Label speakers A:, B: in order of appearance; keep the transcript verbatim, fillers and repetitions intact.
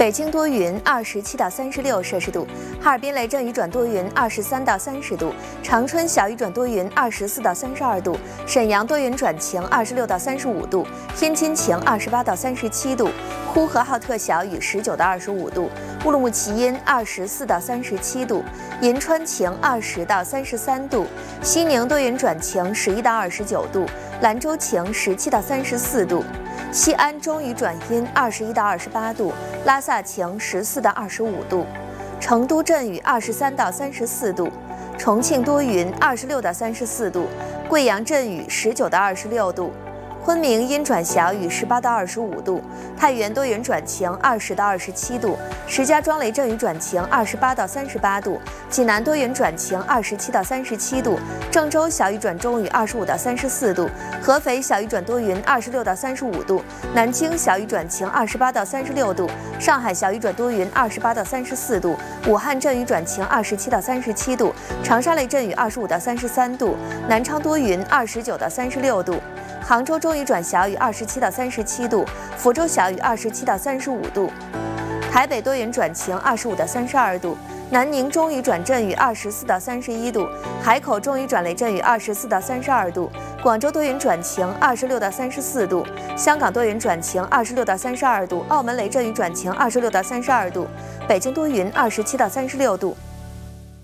A: 北京多云，二十七到三十六摄氏度；哈尔滨雷阵雨转多云，二十三到三十度；长春小雨转多云，二十四到三十二度；沈阳多云转晴，二十六到三十五度；天津晴，二十八到三十七度；呼和浩特小雨，十九到二十五度；乌鲁木齐阴，二十四到三十七度；银川晴，二十到三十三度；西宁多云转晴，十一到二十九度；兰州晴，十七到三十四度；西安中雨转阴，二十一到二十八度；拉萨晴，十四到二十五度；成都阵雨，二十三到三十四度；重庆多云，二十六到三十四度；贵阳阵雨，十九到二十六度；昆明阴转小雨，十八到二十五度；太原多云转晴，二十到二十七度；石家庄雷阵雨转晴，二十八到三十八度；济南多云转晴，二十七到三十七度；郑州小雨转中雨，二十五到三十四度；合肥小雨转多云，二十六到三十五度；南京小雨转晴，二十八到三十六度；上海小雨转多云，二十八到三十四度；武汉阵雨转晴，二十七到三十七度；长沙雷阵雨，二十五到三十三度；南昌多云，二十九到三十六度；杭州中雨转小雨，二十七到三十七度；福州小雨，二十七到三十五度；台北多云转晴，二十五到三十二度；南宁中雨转阵雨，二十四到三十一度；海口中雨转雷阵雨，二十四到三十二度；广州多云转晴，二十六到三十四度；香港多云转晴，二十六到三十二度；澳门雷阵雨转晴，二十六到三十二度；北京多云，二十七到三十六度。